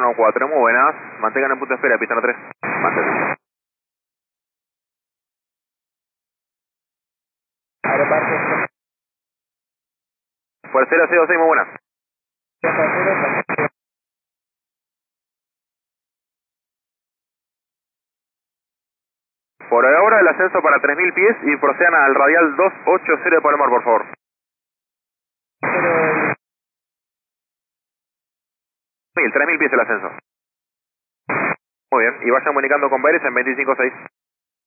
414, muy buenas. Mantengan en punto de espera, pista 3. Mantengan. Aeroparque. Por 006, muy buenas. Por ahora el ascenso para 3000 pies y procedan al radial 280 de Palomar, por favor. 3000 pies el ascenso. Muy bien, y vayan comunicando con Baires en 25-6.